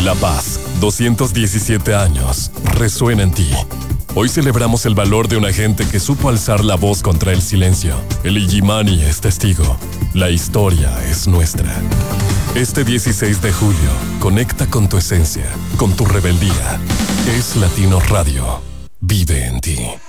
La Paz, 217 años, resuena en ti. Hoy celebramos el valor de una gente que supo alzar la voz contra el silencio. El Illimani es testigo. La historia es nuestra. Este 16 de julio, conecta con tu esencia, con tu rebeldía. Es Latino Radio. Vive en ti.